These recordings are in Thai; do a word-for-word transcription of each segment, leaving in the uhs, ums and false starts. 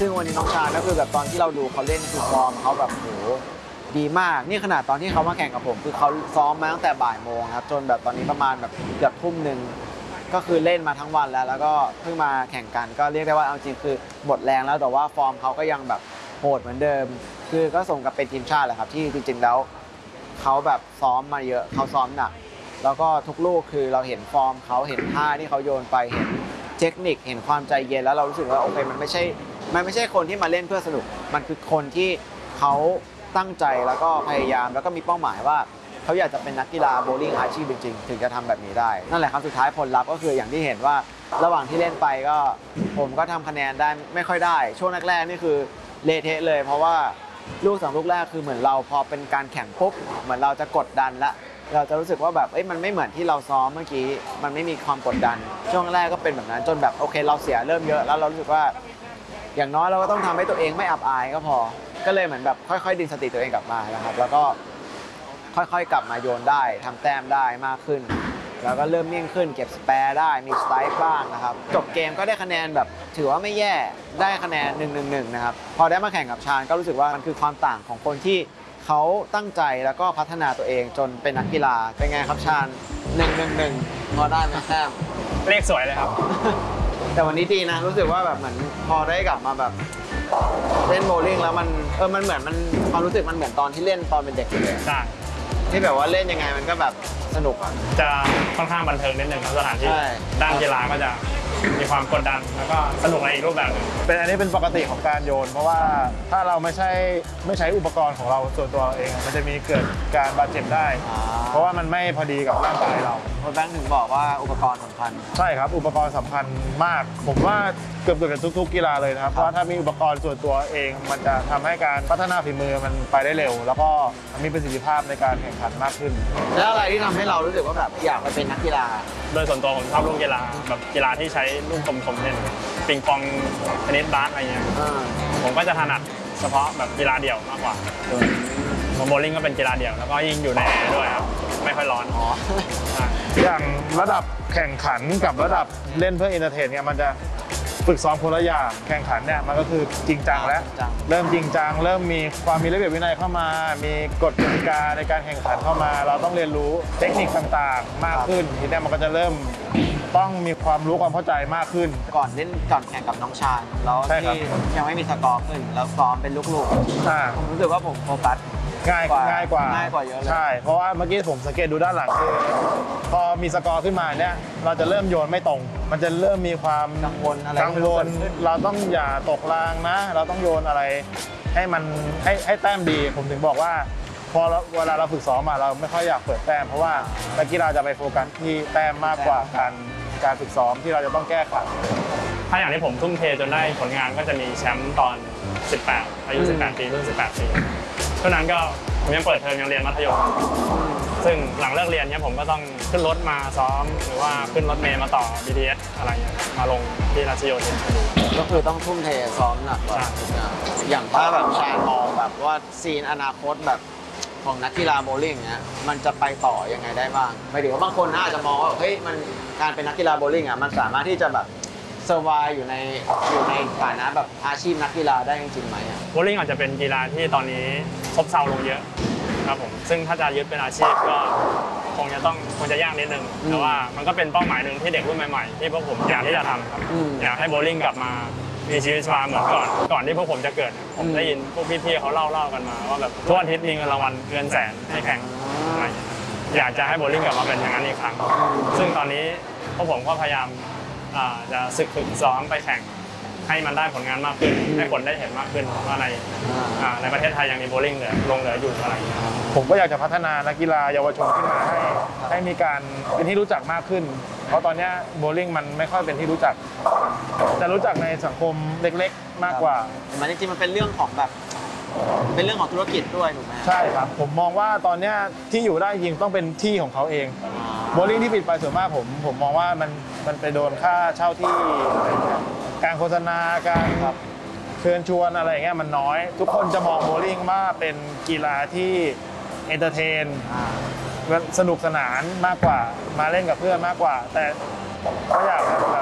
ซึ่งวันนี้น้องชาก็คือแบบตอนที่เราดูเขาเล่นคือฟอร์มเขาแบบโหดีมากนี่ขนาดตอนที่เขามาแข่งกับผมคือเขาซ้อมมาตั้งแต่บ่ายโมงครับจนแบบตอนนี้ประมาณแบบเกือบทุ่มหนึ่งก็คือเล่นมาทั้งวันแล้วแล้วก็เพิ่งมาแข่งกันก็เรียกได้ว่าเอาจริงคือหมดแรงแล้วแต่ว่าฟอร์มเขาก็ยังแบบโหดเหมือนเดิมคือก็สมกับเป็นทีมชาติแหละครับที่จริงๆแล้วเขาแบบซ้อมมาเยอะเขาซ้อมหนักแล้วก็ทุกลูกคือเราเห็นฟอร์มเขาเห็นท่าที่เขาโยนไปเห็นเทคนิคเห็นความใจเย็นแล้วเรารู้สึกว่าโอเคมันไม่ใช่มันไม่ใช่คนที่มาเล่นเพื่อสนุกมันคือคนที่เขาตั้งใจแล้วก็พยายามแล้วก็มีเป้าหมายว่าเขาอยากจะเป็นนักกีฬาโบว์ลิ่งอาชีพจริงๆถึงจะทำแบบนี้ได้นั่นแหละครับสุดท้ายผลลัพธ์ก็คืออย่างที่เห็นว่าระหว่างที่เล่นไปก็ผมก็ทำคะแนนได้ไม่ค่อยได้ช่วงแรกๆนี่คือเละเทะเลยเพราะว่าลูกสองลูกแรกคือเหมือนเราพอเป็นการแข่งปุ๊บเหมือนเราจะกดดันละเราจะรู้สึกว่าแบบเอ้ยมันไม่เหมือนที่เราซ้อมเมื่อกี้มันไม่มีความกดดันช่วงแรกก็เป็นแบบนั้นจนแบบโอเคเราเสียเริ่มเยอะแล้วเรารู้สึกว่าอย่างน้อยเราก็ต้องทำให้ตัวเองไม่อับอายก็พอก็เลยเหมือนแบบค่อยๆดึงสติตัวเองกลับมานะครับแล้วก็ค่อยๆกลับมาโยนได้ทำแต้มได้มากขึ้นแล้วก็เริ่มนิ่งขึ้นเก็บสแปร์ได้มีสไตล์บ้างนะครับจบเกมก็ได้คะแนนแบบถือว่าไม่แย่ได้คะแนนหนึ่งหนึ่งหนึ่งนะครับพอได้มาแข่งกับชาญก็รู้สึกว่ามันคือความต่างของคนที่เขาตั้งใจแล้วก็พัฒนาตัวเองจนเป็นนักกีฬาเป็นไงครับชาญหนึ่งหนึ่งหนึ่งพอได้ไหมแต้มเลขสวยเลยครับแต่วันนี้ดีนะรู้สึกว่าแบบเหมือนพอได้กลับมาแบบเล่นโบว์ลิ่งแล้วมันเออมันเหมือนมันความรู้สึกมันเหมือนตอนที่เล่นตอนเป็นเด็กเลยใช่ที่แบบว่าเล่นยังไงมันก็แบบสนุกอ่ะจะค่อนข้างบันเทิงนิดนึงครับสถานที่ด้านกีฬาก็จะมีความกดดันแล้วก็สนุกในอีกรูปแบบนึงเป็นอันนี้เป็นปกติของการโยนเพราะว่าถ้าเราไม่ใช่ไม่ใช้อุปกรณ์ของเราส่วนตัวเองมันจะมีเกิดการบาดเจ็บได้เพราะว่ามันไม่พอดีกับร่างกายเราโค้ชแบงค์ถึงบอกว่าอุปกรณ์สำคัญใช่ครับอุปกรณ์สำคัญมากผมว่าเกือบเกือบทุกๆกีฬาเลยนะครับเพราะถ้ามีอุปกรณ์ส่วนตัวเองมันจะทำให้การพัฒนาฝีมือมันไปได้เร็วแล้วก็มีประสิทธิภาพในการแข่งขันมากขึ้นแล้วอะไรที่ทำให้เรารู้สึกว่าแบบอยากไปเป็นนักกีฬาโดยส่วนตัวผมชอบลูกกีฬาแบบกีฬาที่ใช้ลูกกลมๆเล่นปิงปองเทนนิสบาสอะไรเงี้ยผมก็จะถนัดเฉพาะแบบกีฬาเดี่ยวมากกว่าโบว์ลิ่งก็เป็นกีฬาเดี่ยวแล้วก็ยิ่งอยู่ในแอร์ด้วยครับไม่ค่อยร้อนอ๋ออย่างระดับแข่งขันกับระดับเล่นเพื่อเอนเตอร์เทนเนี่ยมันจะฝึกซ้อมคนละอย่างแข่งขันเนี่ยมันก็คือจริงจังแล้วเริ่มจริงจังเริ่มมีความมีระเบียบวินัยเข้ามามีกฎกติกาในการแข่งขันเข้ามาเราต้องเรียนรู้เทคนิคต่างๆมากขึ้นทีนี้มันก็จะเริ่มต้องมีความรู้ความเข้าใจมากขึ้นก่อนเล่นก่อนแข่งกับน้องชาญแล้วที่ยังไม่มีสกอร์ขึ้นแล้วซ้อมเป็นลูกๆผมรู้สึกว่าผมโฟกัสง่ายง่ายกว่าง่ายกว่าเยอะเลยใช่เพราะว่าเมื่อกี้ผมสังเกตดูด้านหลังคือพอมีสกอร์ขึ้นมาเนี่ยเราจะเริ่มโยนไม่ตรงมันจะเริ่มมีความกังวลอะไรกังวลเราต้องอย่าตกรางนะเราต้องโยนอะไรให้มันให้ให้แต้มดีผมถึงบอกว่าพอเวลาเราฝึกซ้อมมาเราไม่ค่อยอยากเปิดแต้มเพราะว่านักกีฬาจะไปโฟกัสที่แต้มมากกว่าการการฝึกซ้อมที่เราจะต้องแก้ไขถ้าอย่างที่ผมทุ่มเทจนได้ผลงานก็จะมีแชมป์ตอนสิบแปดอายุสิบแปดปีรุ่นสิบแปดปีช่วงนั้นก็ผมยังเปิดเทอมยังเรียนมัธยมซึ่งหลังเลิกเรียนเนี่ยผมก็ต้องขึ้นรถมาซ้อมหรือว่าขึ้นรถเมล์มาต่อ บี ที เอส อะไรเงี้ยมาลงที่รัชโยธินก็คือต้องทุ่มเทซ้อมหนักกว่าอย่างถ้าแบบชาญมองแบบว่าซีนอนาคตแบบของนักกีฬาโบว์ลิ่งเนี้ยมันจะไปต่อยังไงได้บ้างไม่ถึงว่าบางคนอาจจะมองว่าเฮ้ยมันการเป็นนักกีฬาโบว์ลิ่งอ่ะมันสามารถที่จะแบบเซอร์ไวฟ์อยู่ในอยู่ในฐานะแบบอาชีพนักกีฬาได้จริงๆไหมอ่ะโบว์ลิ่งอาจจะเป็นกีฬาที่ตอนนี้ซบเซาลงเยอะครับผมซึ่งถ้าจะยึดเป็นอาชีพก็คงจะต้องคงจะยากนิดนึงแต่ว่ามันก็เป็นเป้าหมายหนึ่งที่เด็กรุ่นใหม่ๆที่พวกผมอยากที่จะทำครับอยากให้โบว์ลิ่งกลับมามีชีวิตชีวาเหมือนก่อนก่อนที่พวกผมจะเกิดผมได้ยินพวกพี่ๆเขาเล่าเล่ากันมาว่าแบบทุกอาทิตย์มีเงินรางวัลเงินแสนให้แข่งอะไรอยากจะให้โบว์ลิ่งกลับมาเป็นอย่างนั้นอีกครั้งซึ่งตอนนี้พวกผมก็พยายามจะศึกฝึกซ้อมไปแข่งให้มันได้ผลงานมากขึ้นให้คนได้เห็นมากขึ้นว่าในในประเทศไทยยังมีโบว์ลิ่งเหลือลงเหลืออยู่อะไรผมก็อยากจะพัฒนานักกีฬาเยาวชนขึ้นมาให้ให้มีการเป็นที่รู้จักมากขึ้นเพราะตอนนี้โบว์ลิ่งมันไม่ค่อยเป็นที่รู้จักจะรู้จักในสังคมเล็กๆมากกว่ามันจริงๆมันเป็นเรื่องของแบบเป็นเรื่องของธุรกิจด้วยถูกไหมใช่ครับผมมองว่าตอนนี้ที่อยู่ได้จริงต้องเป็นที่ของเขาเองโบว์ลิ่งที่ปิดไปส่วนมากผมผมมองว่ามันมันไปโดนค่าเช่าที่การโฆษณาการเชิญชวนอะไรเงี้ยมันน้อยทุกคนจะมองโบว์ลิ่งว่าเป็นกีฬาที่เอนเตอร์เทนสนุกสนานมากกว่ามาเล่นกับเพื่อนมากกว่าแต่ก็อยากแบบ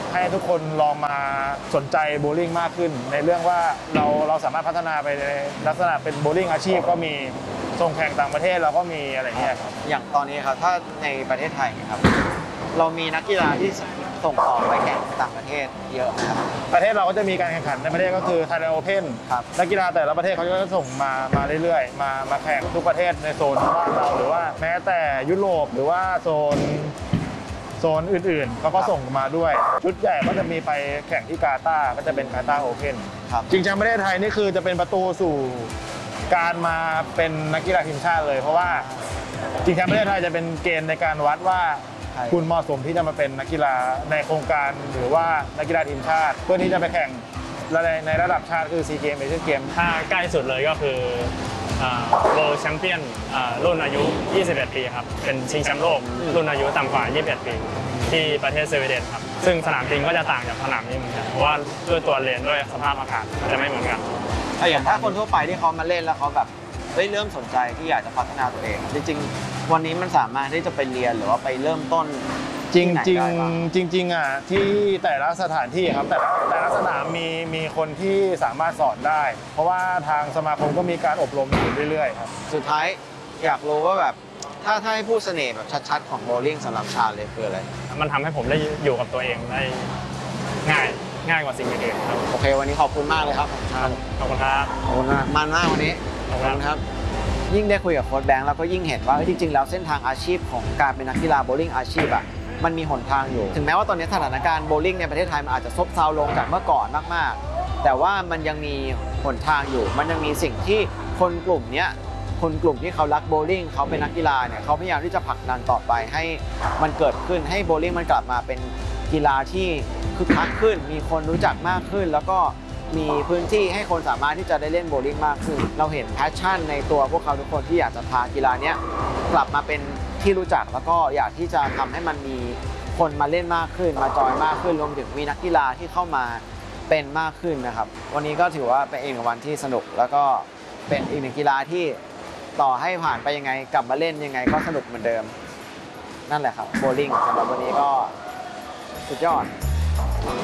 ให้ทุกคนลองมาสนใจโบว์ลิ่งมากขึ้น ในเรื่องว่าเราเราสามารถพัฒนาไปในลักษณะเป็นโบว์ลิ่งอาชีพก็มีส่งแข่งต่างประเทศเราก็มีอะไรเงี้ยครับอย่างตอนนี้ครับถ้าในประเทศไทยครับ เรามีนักกีฬาที่ส่งต่อไปแข่งต่างประเทศเยอะนะครับประเทศเราก็จะมีการแข่งขันในประเทศก็คือ Thailand Open ครับนักกีฬาแต่ละประเทศเขาจะส่งมามาเรื่อยๆ มามาแข่งทุกประเทศในโซนบ้านเราหรือว่าแม้แต่ยุโรปหรือว่าโซนโซนอื่นๆเขาก็ส่งมาด้วย ชุดใหญ่ก็จะมีไปแข่งที่กาตาร์ก็จะเป็นกาตาร์โอเพนครับจริงจังประเทศไทยนี่คือจะเป็นประตูสู่การมาเป็นนักกีฬาทีมชาติเลย เพราะว่าจริงจังประเทศไทยจะเป็นเกณฑ์ในการวัดว่าใช่คุณเหมาะสมที่จะมาเป็นนักกีฬาในโครงการหรือว่านักกีฬาทีมชาติ เพื่อที่จะไปแข่งในในระดับชาติคือซีเกมเอเชียนเกมถ้าใกล้สุดเลยก็คือเวิลด์แชมเปี้ยนรุ่นอายุ ยี่สิบเอ็ด ปีครับ เป็นชิงแชมป์โลกรุ่นอายุต่ำกว่า ยี่สิบเอ็ด ปี ที่ประเทศสวีเดนครับ ซึ่งสนามจริงก็จะต่างจากสนามนี้เหมือนกัน เพราะว่าด้วยตัวเลนด้วยสภาพอากาศจะไม่เหมือนกันถ้าอย่างถ้าคนทั่วไปที่เขามาเล่นแล้วเขาแบบเฮ้ยเริ่มสนใจที่อยากจะพัฒนาตัวเอง จริงๆ วันนี้มันสามารถที่จะไปเรียนหรือว่าไปเริ่มต้นจริงที่ไหนจริงได้บ้างจริงจริงๆอ่ะที่แต่ละสถานที่ครับแต่ละแต่ละสนามมีมีคนที่สามารถสอนได้ เพราะว่าทางสมาคมก็มีการอบรมอยู่เรื่อยๆครับสุดท้ายอยากรู้ว่าแบบถ้าถ้าให้พูดเสน่ห์แบบชัดๆของโบว์ลิ่งสำหรับชาเลยคืออะไรมันทำให้ผมได้อยู่กับตัวเองได้ง่ายง่ายกว่าสิ่งอื่นๆครับโอเค วันนี้ขอบคุณมากเลยครับชาญขอบคุณครับขอบคุณมากมันมากวันนี้ขอบคุณครับครับ ยิ่งได้คุยกับโค้ชแบงค์แล้วก็ยิ่งเห็นว่าเอ้ยจริงๆแล้วเส้นทางอาชีพของการเป็นนักกีฬาโบว์ลิ่งอาชีพอ่ะมันมีหนทางอยู่ ถึงแม้ว่าตอนนี้สถานการณ์โบว์ลิ่งในประเทศไทยมันอาจจะซบเซาลงจากเมื่อก่อนมากๆ แต่ว่ามันยังมีหนทางอยู่ มันยังมีสิ่งที่คนกลุ่มเนี้ยคนกลุ่มที่เขารักโบว์ลิ่งเขาเป็นนักกีฬาเนี่ยเขาพยายามที่จะผลักดันต่อไปให้มันเกิดขึ้นให้โบว์ลิ่งมันกลับมาเป็นกีฬาที่คึกคักขึ้น มีคนรู้จักมากขึ้น แล้วก็มีพื้นที่ให้คนสามารถที่จะได้เล่นโบว์ลิ่งมากขึ้น เราเห็นแพชชั่นในตัวพวกเขาทุกคนที่อยากจะพากีฬาเนี้ยกลับมาเป็นที่รู้จักแล้วก็อยากที่จะทำให้มันมีคนมาเล่นมากขึ้น มาจอยมากขึ้นรวมถึงมีนักกีฬาที่เข้ามาเป็นมากขึ้นนะครับวันนี้ก็ถือว่าเป็นอีกหนึ่งวันที่สนุกแล้วก็เป็นอีกหนึ่งกีฬาที่ต่อให้ผ่านไปยังไงกลับมาเล่นยังไงก็สนุกเหมือนเดิมนั่นแหละครับโบว์ลิ่งสำหรับวันนี้ก็สุดยอด